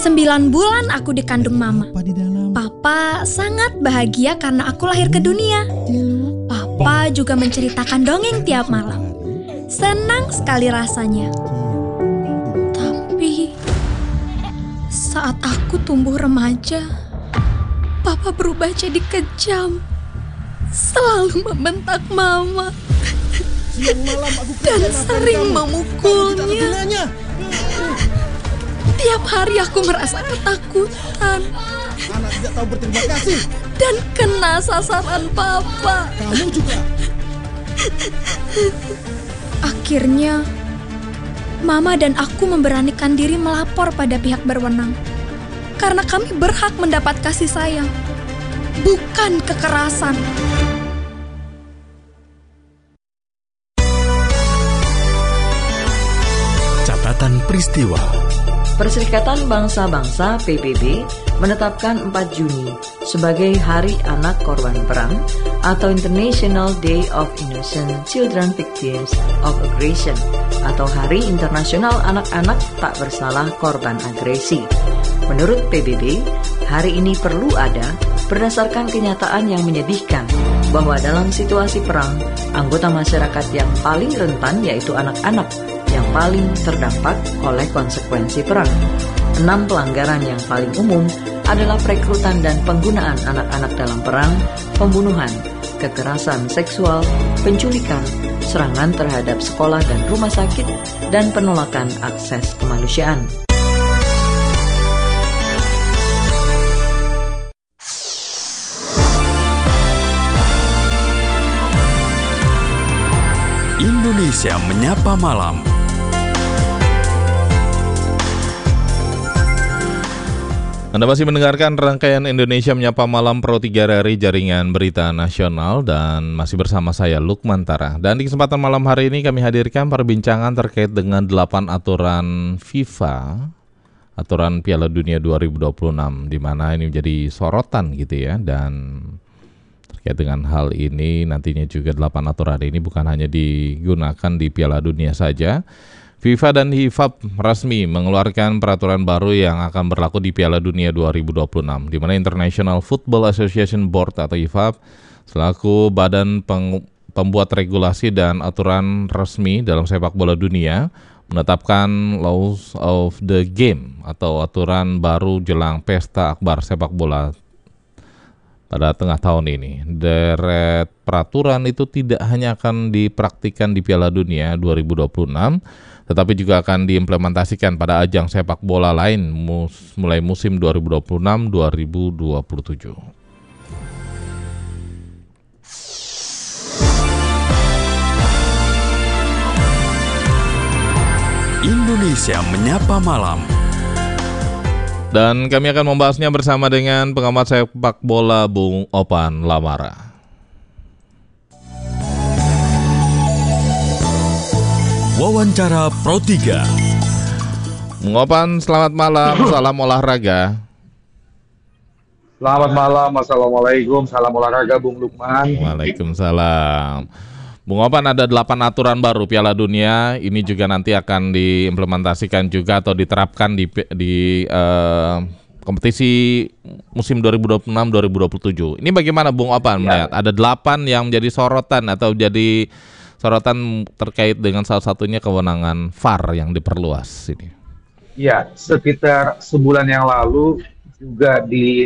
9 bulan aku dikandung mama. Papa sangat bahagia karena aku lahir ke dunia. Papa juga menceritakan dongeng tiap malam. Senang sekali rasanya. Tapi saat aku tumbuh remaja, Papa berubah jadi kejam. Selalu membentak mama dan sering memukulnya. Tiap hari aku merasa ketakutan. Anak tidak tahu berterima kasih. Dan kena sasaran Papa. Kamu juga. Akhirnya, Mama dan aku memberanikan diri melapor pada pihak berwenang. Karena kami berhak mendapat kasih sayang, bukan kekerasan. Catatan peristiwa. Perserikatan Bangsa-Bangsa PBB menetapkan 4 Juni sebagai Hari Anak Korban Perang atau International Day of Innocent Children Victims of Aggression atau Hari Internasional Anak-anak Tak Bersalah Korban Agresi. Menurut PBB, hari ini perlu ada berdasarkan kenyataan yang menyedihkan bahwa dalam situasi perang, anggota masyarakat yang paling rentan yaitu anak-anak yang paling terdampak oleh konsekuensi perang. 6 pelanggaran yang paling umum adalah perekrutan dan penggunaan anak-anak dalam perang, pembunuhan, kekerasan seksual, penculikan, serangan terhadap sekolah dan rumah sakit, dan penolakan akses kemanusiaan. Indonesia Menyapa Malam. Anda masih mendengarkan rangkaian Indonesia Menyapa Malam Pro 3 dari Jaringan Berita Nasional dan masih bersama saya Lukman Tara. Dan di kesempatan malam hari ini kami hadirkan perbincangan terkait dengan 8 aturan FIFA, aturan Piala Dunia 2026, di mana ini menjadi sorotan gitu ya. Dan terkait dengan hal ini nantinya juga 8 aturan ini bukan hanya digunakan di Piala Dunia saja. FIFA dan HIFAB resmi mengeluarkan peraturan baru yang akan berlaku di Piala Dunia 2026, di mana International Football Association Board atau HIFAB selaku badan pembuat regulasi dan aturan resmi dalam sepak bola dunia menetapkan Laws of the Game atau aturan baru jelang pesta akbar sepak bola pada tengah tahun ini. Deret peraturan itu tidak hanya akan dipraktikkan di Piala Dunia 2026, tetapi juga akan diimplementasikan pada ajang sepak bola lain mulai musim 2026-2027. Indonesia Menyapa Malam. Dan kami akan membahasnya bersama dengan pengamat sepak bola Bung Opan Lamara. Wawancara Pro 3. Bung Opan, selamat malam, salam olahraga. Selamat malam, assalamualaikum, salam olahraga Bung Lukman. Waalaikumsalam. Bung Opan, ada 8 aturan baru Piala Dunia, ini juga nanti akan diimplementasikan juga atau diterapkan di kompetisi musim 2026-2027. Ini bagaimana Bung Opan melihat? Ada 8 yang menjadi sorotan atau jadi sorotan terkait dengan salah satunya kewenangan VAR yang diperluas ini. Ya, sekitar sebulan yang lalu juga di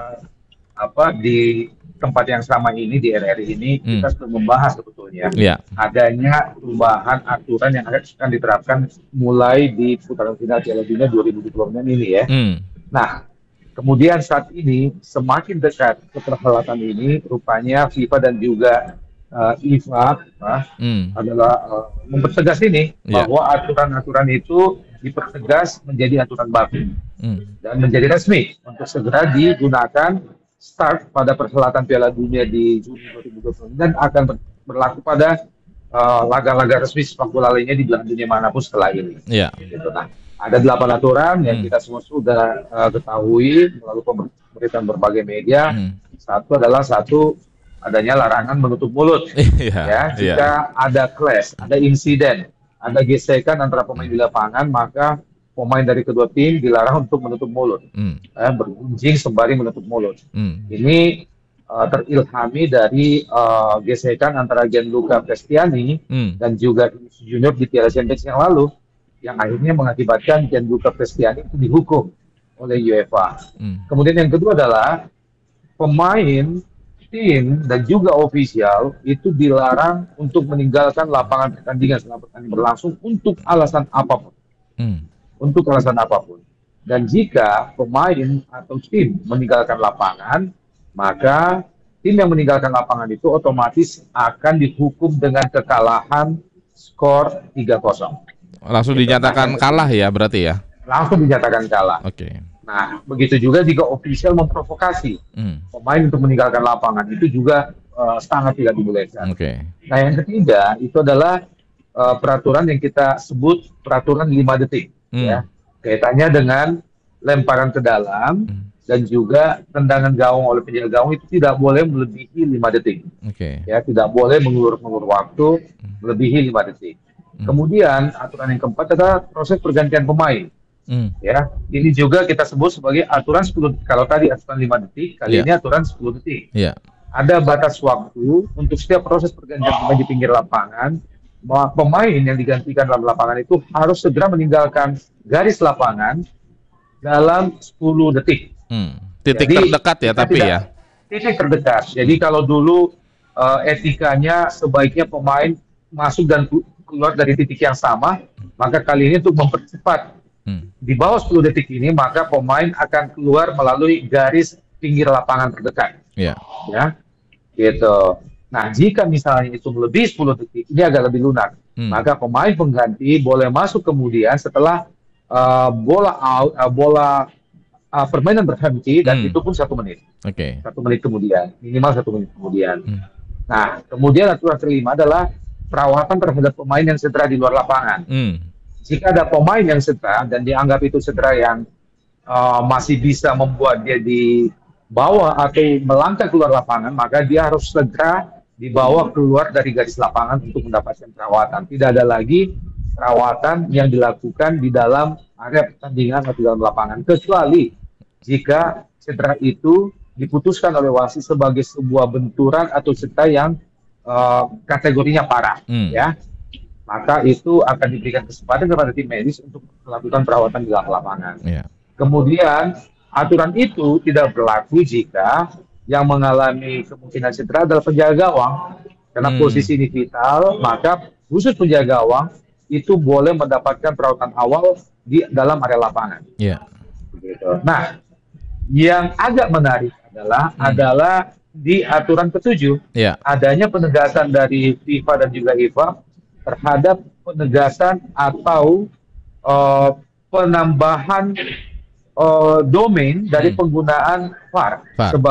tempat yang sama ini di RRI ini kita sudah membahas sebetulnya adanya perubahan aturan yang akan diterapkan mulai di putaran final Piala Dunia 2026 ini ya. Nah, kemudian saat ini semakin dekat ke perhelatan ini, rupanya FIFA dan juga IFAB adalah mempertegas ini bahwa aturan-aturan itu dipertegas menjadi aturan baku dan menjadi resmi untuk segera digunakan start pada perhelatan Piala Dunia di Juni 2020 dan akan berlaku pada laga-laga resmi sepak bola lainnya di belahan dunia manapun setelah ini. Gitu. Nah, ada 8 aturan yang kita semua sudah ketahui melalui pemberitaan berbagai media. Satu adanya larangan menutup mulut. Jika ada clash, ada insiden, ada gesekan antara pemain di lapangan, maka pemain dari kedua tim dilarang untuk menutup mulut, bergunjing sembari menutup mulut. Ini terilhami dari gesekan antara Gianluca Prestiani dan juga Junior di Piala Champions yang lalu, yang akhirnya mengakibatkan Gianluca Prestiani itu dihukum oleh UEFA. Kemudian yang kedua adalah pemain, tim, dan juga ofisial itu dilarang untuk meninggalkan lapangan pertandingan selama pertandingan berlangsung untuk alasan apapun. Untuk alasan apapun. Dan jika pemain atau tim meninggalkan lapangan, maka tim yang meninggalkan lapangan itu otomatis akan dihukum dengan kekalahan skor 3-0. Langsung dinyatakan kalah ya berarti ya? Langsung dinyatakan kalah. Oke. Nah, begitu juga jika ofisial memprovokasi pemain untuk meninggalkan lapangan, itu juga sangat tidak dibolehkan. Nah, yang ketiga itu adalah peraturan yang kita sebut peraturan 5 detik. Ya, kaitannya dengan lemparan ke dalam dan juga tendangan gawang oleh penjaga gawang itu tidak boleh melebihi 5 detik. Ya, tidak boleh mengulur waktu melebihi 5 detik. Kemudian aturan yang keempat adalah proses pergantian pemain. Ya, ini juga kita sebut sebagai aturan 10 detik. Kalau tadi aturan 5 detik, kali ini aturan 10 detik. Ada batas waktu untuk setiap proses pergantian pemain di pinggir lapangan. Pemain yang digantikan dalam lapangan itu harus segera meninggalkan garis lapangan dalam 10 detik. Titik jadi, terdekat ya, tapi ya. Titik terdekat. Jadi kalau dulu etikanya sebaiknya pemain masuk dan keluar dari titik yang sama, maka kali ini untuk mempercepat di bawah 10 detik ini, maka pemain akan keluar melalui garis pinggir lapangan terdekat. Ya, gitu. Nah, jika misalnya itu melebihi 10 detik, ini agak lebih lunak. Maka pemain pengganti boleh masuk kemudian setelah permainan berhenti, dan itu pun 1 menit. 1 menit kemudian, minimal 1 menit kemudian. Nah, kemudian aturan kelima adalah perawatan terhadap pemain yang cedera di luar lapangan. Jika ada pemain yang cedera dan dianggap itu cedera yang masih bisa membuat dia dibawa atau melangkah keluar lapangan, maka dia harus segera dibawa keluar dari garis lapangan untuk mendapatkan perawatan. Tidak ada lagi perawatan yang dilakukan di dalam area pertandingan atau di dalam lapangan, kecuali jika cedera itu diputuskan oleh wasit sebagai sebuah benturan atau cedera yang kategorinya parah, ya. Maka itu akan diberikan kesempatan kepada tim medis untuk melakukan perawatan di dalam lapangan. Kemudian aturan itu tidak berlaku jika yang mengalami kemungkinan cedera adalah penjaga gawang, karena posisi ini vital, maka khusus penjaga gawang itu boleh mendapatkan perawatan awal di dalam area lapangan. Gitu. Nah, yang agak menarik adalah di aturan ke-7 adanya penegasan dari FIFA dan juga IFA terhadap penegasan atau penambahan domain dari penggunaan VAR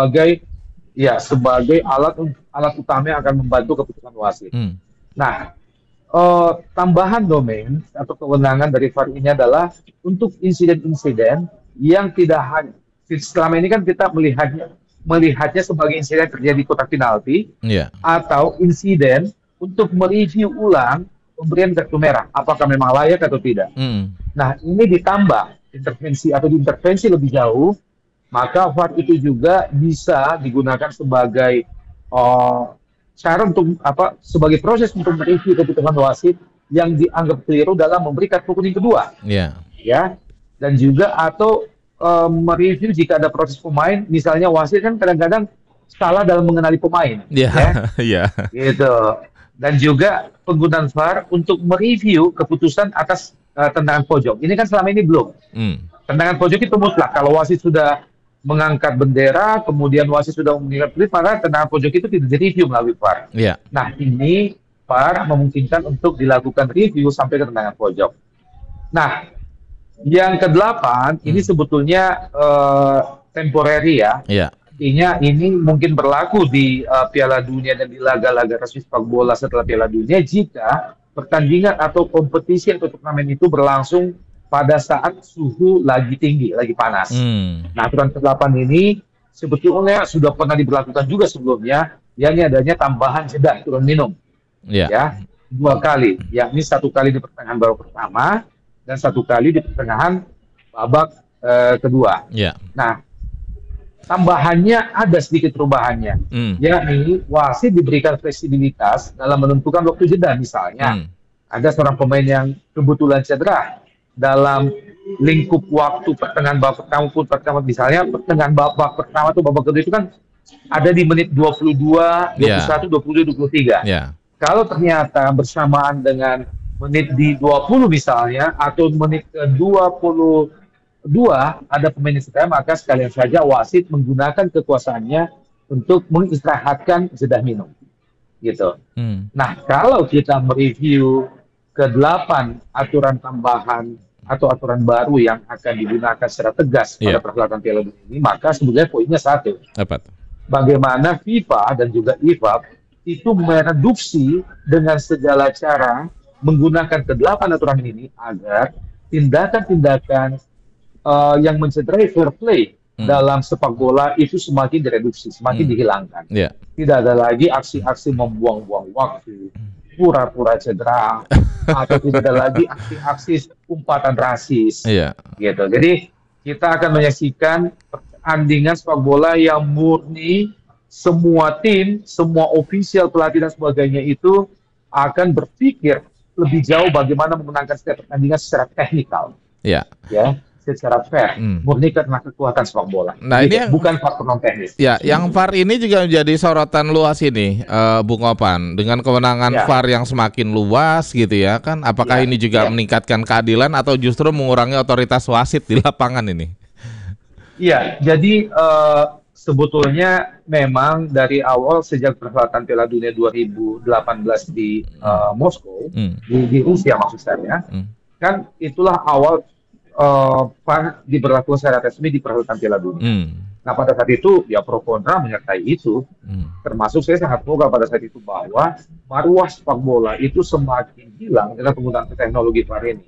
sebagai alat utama yang akan membantu keputusan wasit. Nah, tambahan domain atau kewenangan dari VAR ini adalah untuk insiden-insiden yang tidak hanya selama ini kan kita melihatnya sebagai insiden terjadi di kotak penalti atau insiden untuk mereview ulang pemberian kartu merah, apakah memang layak atau tidak. Nah, ini ditambah intervensi lebih jauh, maka VAR itu juga bisa digunakan sebagai cara untuk sebagai proses untuk mereview keputusan wasit yang dianggap keliru dalam memberi kartu kuning kedua. Ya, dan juga atau mereview jika ada proses pemain, misalnya wasit kan kadang-kadang salah dalam mengenali pemain. Gitu. Dan juga penggunaan VAR untuk mereview keputusan atas tendangan pojok. Ini kan selama ini belum. Tendangan pojok itu mutlak. Kalau wasit sudah mengangkat bendera, kemudian wasit sudah mengikat pelit, maka tendangan pojok itu tidak direview melalui VAR. Nah, ini VAR memungkinkan untuk dilakukan review sampai ke tendangan pojok. Nah, yang ke-8 ini sebetulnya temporary ya. Artinya ini mungkin berlaku di Piala Dunia dan di laga-laga resmi sepak bola setelah Piala Dunia jika pertandingan atau kompetisi atau turnamen itu berlangsung pada saat suhu lagi tinggi, lagi panas. Nah, aturan ke-8 ini sebetulnya sudah pernah diberlakukan juga sebelumnya, yakni adanya tambahan jeda turun minum. Ya, 2 kali, yakni 1 kali di pertengahan babak pertama dan 1 kali di pertengahan babak kedua. Nah, tambahannya ada sedikit perubahannya, yakni wasit diberikan fleksibilitas dalam menentukan waktu jeda. Misalnya, ada seorang pemain yang kebetulan cedera dalam lingkup waktu pertengahan babak pertama, misalnya pertengahan babak pertama atau babak kedua itu kan ada di menit 22, 21, 22, 23. Kalau ternyata bersamaan dengan menit di 20 misalnya, atau menit ke 22 ada pemain yang cedera, maka sekalian saja wasit menggunakan kekuasaannya untuk mengistirahatkan jeda minum. Gitu. Nah, kalau kita mereview ke-8 aturan tambahan atau aturan baru yang akan digunakan secara tegas pada perhelatan Piala Dunia ini, maka sebenarnya poinnya satu. Bagaimana FIFA dan juga IFAB itu mereduksi dengan segala cara menggunakan ke-8 aturan ini agar tindakan-tindakan yang mencederai fair play dalam sepak bola itu semakin direduksi, semakin dihilangkan. Tidak ada lagi aksi-aksi membuang-buang waktu, pura-pura cedera, atau tidak ada lagi aksi-aksi umpatan rasis. Gitu. Jadi kita akan menyaksikan pertandingan sepak bola yang murni, semua tim, semua ofisial, pelatih dan sebagainya itu akan berpikir lebih jauh bagaimana memenangkan setiap pertandingan secara teknikal. Secara fair, murni karena kekuatan sepak bola. Nah, ini bukan faktor non teknis. Yang VAR ini juga menjadi sorotan luas ini, Bung Opan, dengan kewenangan VAR yang semakin luas gitu ya kan. Apakah ini juga meningkatkan keadilan atau justru mengurangi otoritas wasit di lapangan ini? Jadi sebetulnya memang dari awal sejak perhelatan Piala Dunia 2018 di Moskow, di Rusia maksud saya, kan itulah awal VAR diberlakukan secara resmi di perhelatan Piala Dunia. Nah, pada saat itu pro kontra menyertai itu, termasuk saya sangat moga pada saat itu bahwa marwah sepak bola itu semakin hilang dengan penggunaan teknologi VAR ini.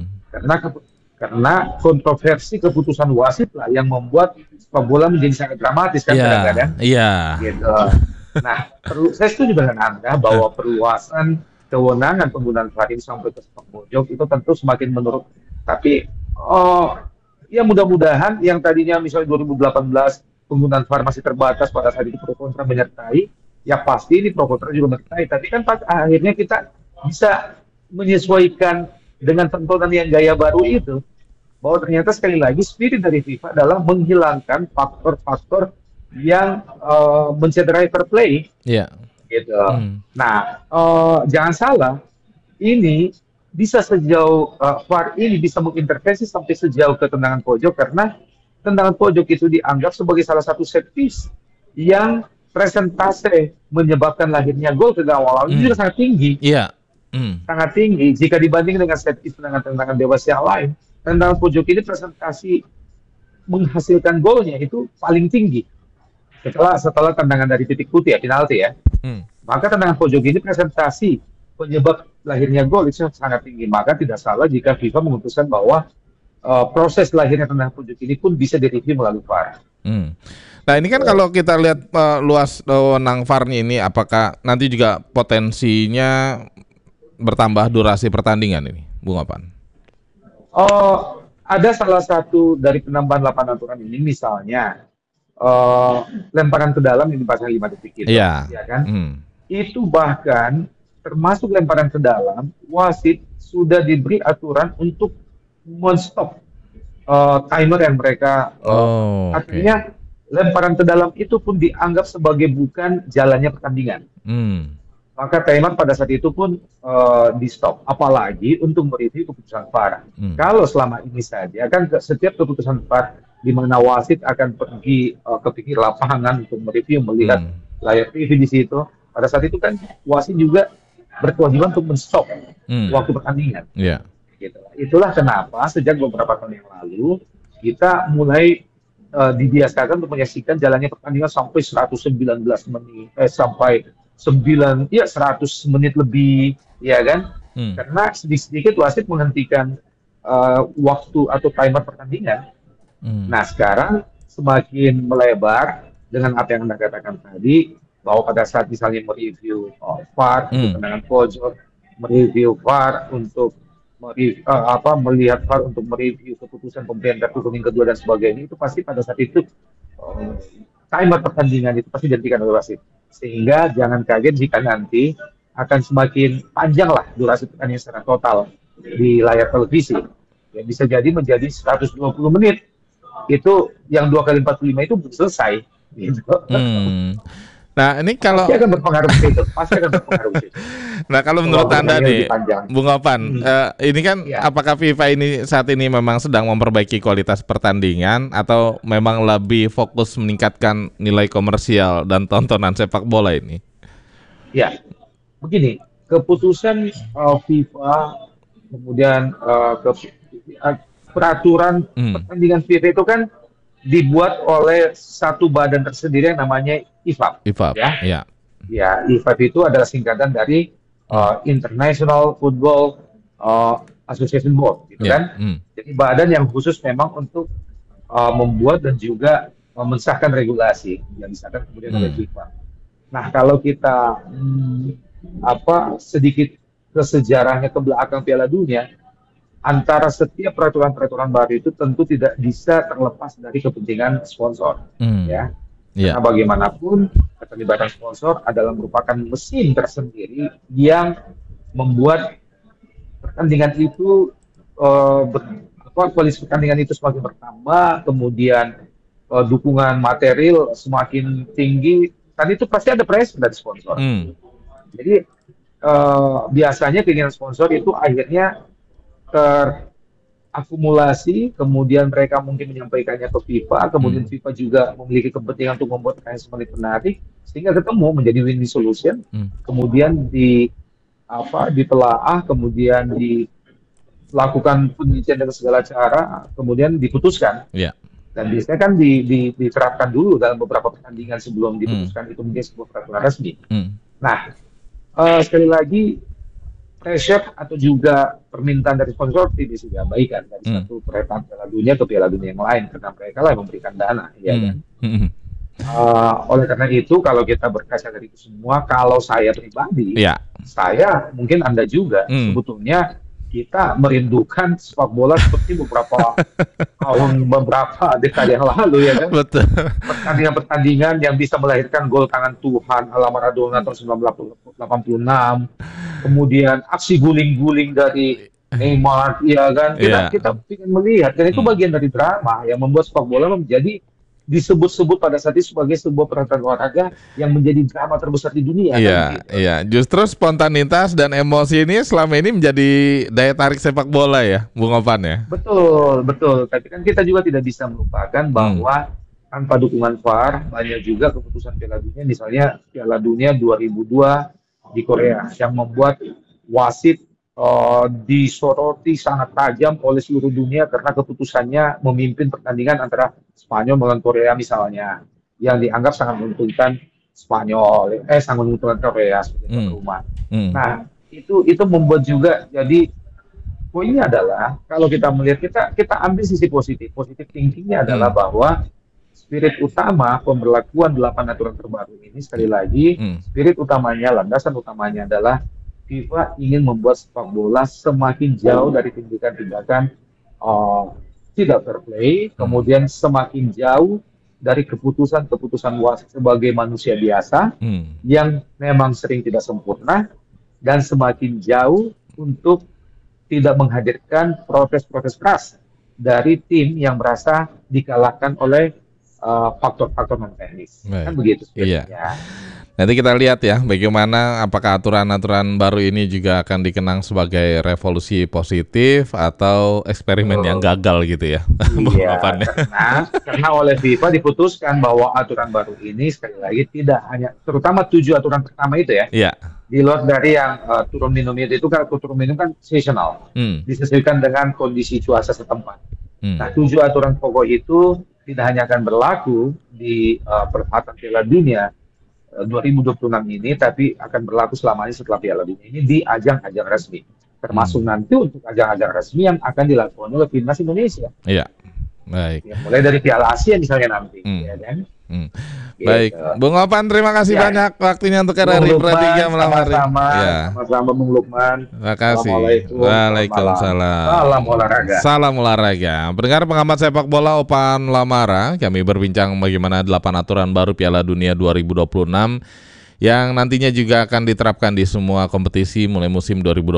Karena kontroversi keputusan wasit lah yang membuat sepak bola menjadi sangat dramatis kan kadang-kadang. Gitu. Nah, saya setuju dengan Anda bahwa perluasan kewenangan penggunaan VAR ini sampai ke sepak pojok itu tentu semakin menurun. Tapi mudah-mudahan yang tadinya misalnya 2018 penggunaan VAR masih terbatas, pada saat itu pro kontra menyertai, pasti ini pro kontra juga menyertai. Tapi kan akhirnya kita bisa menyesuaikan dengan tontonan yang gaya baru itu, bahwa ternyata sekali lagi spirit dari FIFA adalah menghilangkan faktor-faktor yang mencederai fair play. Gitu. Nah, jangan salah, ini bisa sejauh VAR ini bisa mengintervensi sampai sejauh ke tendangan pojok, karena tendangan pojok itu dianggap sebagai salah satu set piece yang presentase menyebabkan lahirnya gol ke gawang itu juga sangat tinggi. Sangat tinggi jika dibanding dengan set piece tendangan bebas yang lain. Tendangan pojok ini presentasi menghasilkan golnya itu paling tinggi setelah tendangan dari titik putih penalti Maka tendangan pojok ini presentasi penyebab lahirnya gol itu sangat tinggi. Maka tidak salah jika FIFA memutuskan bahwa proses lahirnya tendangan pojok ini pun bisa direview melalui VAR. Nah, ini kan kalau kita lihat luas wewenang VAR-nya ini, apakah nanti juga potensinya bertambah durasi pertandingan ini, Bung Opan? Ada salah satu dari penambahan 8 aturan ini, misalnya lemparan ke dalam yang dipasang 5 detik itu, kan? Itu bahkan termasuk lemparan ke dalam, wasit sudah diberi aturan untuk men-stop timer yang mereka artinya lemparan ke dalam itu pun dianggap sebagai bukan jalannya pertandingan. Maka timer pada saat itu pun di-stop, apalagi untuk mereview keputusan VAR. Kalau selama ini saja kan setiap keputusan VAR di mana wasit akan pergi ke pinggir lapangan untuk mereview, melihat layar TV di situ, pada saat itu kan wasit juga berkewajiban untuk men-stop waktu pertandingan. Gitu. Itulah kenapa sejak beberapa tahun yang lalu kita mulai dibiasakan untuk menyaksikan jalannya pertandingan sampai 119 menit, sampai 100 menit lebih, ya kan? Karena sedikit-sedikit wasit menghentikan waktu atau timer pertandingan. Nah, sekarang semakin melebar dengan apa yang Anda katakan tadi, bahwa pada saat misalnya mereview VAR untuk tendangan pojok, mereview VAR untuk melihat VAR untuk mereview keputusan pemberian kartu kuning kedua dan sebagainya, itu pasti pada saat itu timer pertandingan itu pasti dihentikan oleh wasit. Sehingga jangan kaget jika nanti akan semakin panjang lah durasi pertandingan secara total di layar televisi. Ya, bisa jadi menjadi 120 menit. Itu yang 2 kali 45 itu selesai. Gitu. Nah, ini kalau pasti akan berpengaruh ke situ. Pasti akan berpengaruh ke situ. Nah, kalau menurut Anda nih, Bung Opan, ini kan apakah FIFA ini saat ini memang sedang memperbaiki kualitas pertandingan atau memang lebih fokus meningkatkan nilai komersial dan tontonan sepak bola ini? Ya, begini, keputusan FIFA kemudian peraturan pertandingan FIFA itu kan dibuat oleh satu badan tersendiri yang namanya IFAB. Ya, IFAB itu adalah singkatan dari International Football Association Board, gitu kan? Jadi badan yang khusus memang untuk membuat dan juga mensahkan regulasi yang disahkan kemudian oleh FIFA. Nah, kalau kita sedikit ke sejarahnya ke belakang Piala Dunia, antara setiap peraturan-peraturan baru itu tentu tidak bisa terlepas dari kepentingan sponsor, ya. Karena bagaimanapun keterlibatan sponsor adalah merupakan mesin tersendiri yang membuat pertandingan itu kualitas pertandingan itu semakin bertambah, kemudian dukungan material semakin tinggi, dan itu pasti ada pressure dari sponsor. Jadi biasanya keinginan sponsor itu akhirnya terakumulasi, kemudian mereka mungkin menyampaikannya ke FIFA, kemudian FIFA juga memiliki kepentingan untuk membuat pertandingan semakin menarik, sehingga ketemu menjadi win-win solution, kemudian ditelaah, kemudian dilakukan penelitian dengan segala cara, kemudian diputuskan. Dan biasanya kan diterapkan dulu dalam beberapa pertandingan sebelum diputuskan itu menjadi sebuah peraturan resmi. Nah, sekali lagi pressure atau juga permintaan dari sponsor tidak bisa diabaikan dari satu peretan Piala Dunia ke Piala Dunia yang lain, karena mereka lah yang memberikan dana, ya kan? Oleh karena itu, kalau kita berkaca dari itu semua, kalau saya pribadi, saya mungkin Anda juga, sebetulnya kita merindukan sepak bola seperti beberapa dekade yang lalu, ya kan? Pertandingan-pertandingan yang bisa melahirkan gol tangan Tuhan ala Maradona tahun 1986, kemudian aksi guling-guling dari Neymar, ya kan? Kita ingin melihat, dan itu bagian dari drama yang membuat sepak bola menjadi disebut-sebut pada saat itu sebagai sebuah perhelatan olahraga yang menjadi drama terbesar di dunia. Justru spontanitas dan emosi ini selama ini menjadi daya tarik sepak bola ya, Bung Opan ya. Betul. Tapi kan kita juga tidak bisa melupakan bahwa tanpa dukungan VAR banyak juga keputusan Piala Dunia, misalnya Piala Dunia 2002 di Korea yang membuat wasit disoroti sangat tajam oleh seluruh dunia karena keputusannya memimpin pertandingan antara Spanyol melawan Korea misalnya, yang dianggap sangat menguntungkan sangat menguntungkan Korea sebagai tuan rumah. Nah, itu membuat juga, jadi poinnya adalah kalau kita melihat, kita ambil sisi positif thinkingnya adalah bahwa spirit utama pemberlakuan 8 aturan terbaru ini, sekali lagi spirit utamanya, landasan utamanya adalah FIFA ingin membuat sepak bola semakin jauh dari tindakan-tindakan tidak fair play, kemudian semakin jauh dari keputusan-keputusan wasit sebagai manusia biasa yang memang sering tidak sempurna, dan semakin jauh untuk tidak menghadirkan protes-protes keras dari tim yang merasa dikalahkan oleh faktor-faktor non-teknis. Kan begitu sebenarnya. Nanti kita lihat ya bagaimana, apakah aturan-aturan baru ini juga akan dikenang sebagai revolusi positif atau eksperimen yang gagal gitu ya. Karena oleh FIFA diputuskan bahwa aturan baru ini sekali lagi tidak hanya, terutama 7 aturan pertama itu ya. Di luar dari yang turun minum itu kan, turun minum kan seasonal, disesuaikan dengan kondisi cuaca setempat. Nah, 7 aturan pokok itu tidak hanya akan berlaku di perhelatan Piala Dunia 2026 ini, tapi akan berlaku selamanya setelah Piala Dunia ini di ajang-ajang resmi, termasuk nanti untuk ajang-ajang resmi yang akan dilakukan oleh timnas Indonesia. Baik. Ya, mulai dari Piala Asia misalnya nanti, ya kan? Baik, Bung Opan, terima kasih banyak waktunya untuk RRI Pro 3 malam hari. Sama-sama Bung Lukman. Terima kasih. Waalaikumsalam. Salam olahraga. Salam olahraga. Pendengar pengamat sepak bola Opan Lamara, kami berbincang bagaimana 8 aturan baru Piala Dunia 2026 yang nantinya juga akan diterapkan di semua kompetisi mulai musim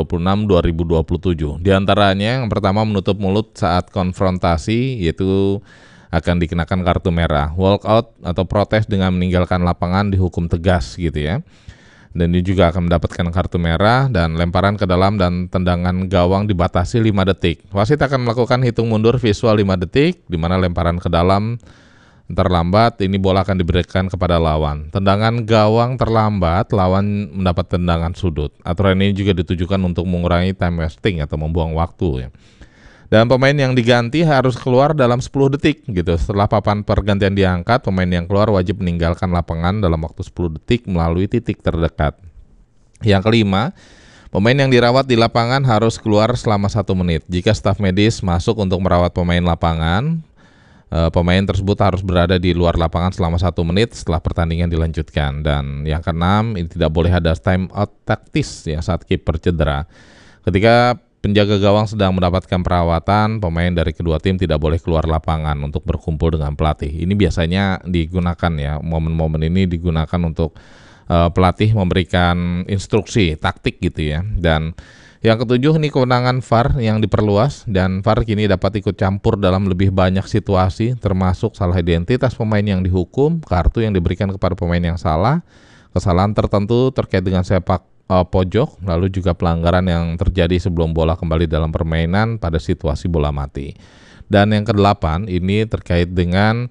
2026-2027. Di antaranya yang pertama menutup mulut saat konfrontasi, yaitu akan dikenakan kartu merah. Walkout atau protes dengan meninggalkan lapangan dihukum tegas gitu ya. Dan ini juga akan mendapatkan kartu merah, dan lemparan ke dalam dan tendangan gawang dibatasi 5 detik. Wasit akan melakukan hitung mundur visual 5 detik, di mana lemparan ke dalam terlambat, ini bola akan diberikan kepada lawan. Tendangan gawang terlambat, lawan mendapat tendangan sudut. Aturan ini juga ditujukan untuk mengurangi time wasting atau membuang waktu ya. Dan pemain yang diganti harus keluar dalam 10 detik gitu. Setelah papan pergantian diangkat, pemain yang keluar wajib meninggalkan lapangan dalam waktu 10 detik melalui titik terdekat. Yang kelima, pemain yang dirawat di lapangan harus keluar selama 1 menit. Jika staf medis masuk untuk merawat pemain lapangan, pemain tersebut harus berada di luar lapangan selama 1 menit setelah pertandingan dilanjutkan. Dan yang keenam, ini tidak boleh ada time out taktis ya saat kiper cedera. Ketika penjaga gawang sedang mendapatkan perawatan, pemain dari kedua tim tidak boleh keluar lapangan untuk berkumpul dengan pelatih. Ini biasanya digunakan ya, momen-momen ini digunakan untuk pelatih memberikan instruksi taktik gitu ya. Dan yang ketujuh, ini kewenangan VAR yang diperluas, dan VAR kini dapat ikut campur dalam lebih banyak situasi, termasuk salah identitas pemain yang dihukum, kartu yang diberikan kepada pemain yang salah, kesalahan tertentu terkait dengan sepak pojok, lalu juga pelanggaran yang terjadi sebelum bola kembali dalam permainan pada situasi bola mati. Dan yang ke-8 ini terkait dengan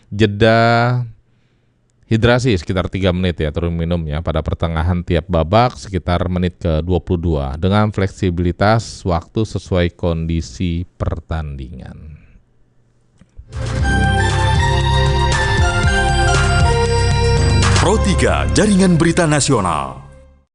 jeda hidrasi sekitar 3 menit ya, turun minum ya pada pertengahan tiap babak sekitar menit ke-22 dengan fleksibilitas waktu sesuai kondisi pertandingan. Pro 3 Jaringan Berita Nasional.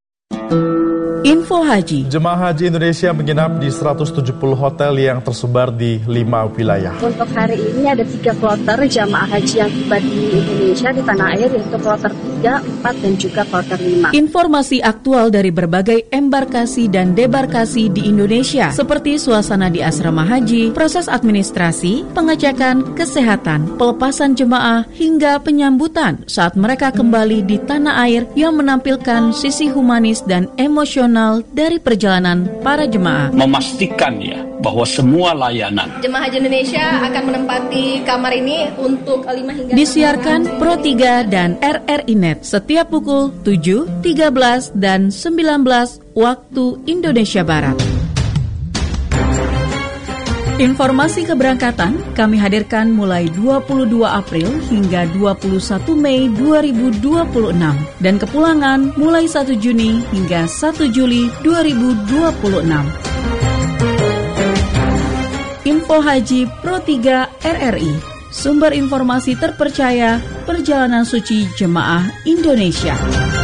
Info Haji. Jemaah Haji Indonesia menginap di 170 hotel yang tersebar di 5 wilayah. Untuk hari ini ada 3 kloter jemaah haji yang tiba di Indonesia di tanah air, yaitu kloter 3, 4, dan juga kloter 5. Informasi aktual dari berbagai embarkasi dan debarkasi di Indonesia, seperti suasana di asrama haji, proses administrasi, pengecekan, kesehatan, pelepasan jemaah, hingga penyambutan saat mereka kembali di tanah air yang menampilkan sisi humanis dan emosional dari perjalanan para jemaah. Memastikan ya bahwa semua layanan Jemaah Haji Indonesia akan menempati kamar ini untuk 5 hingga 6 disiarkan Pro 3 dan RRI Net setiap pukul 7, 13, dan 19 waktu Indonesia Barat. Informasi keberangkatan kami hadirkan mulai 22 April hingga 21 Mei 2026 dan kepulangan mulai 1 Juni hingga 1 Juli 2026. Info Haji Pro 3 RRI, sumber informasi terpercaya perjalanan suci jemaah Indonesia.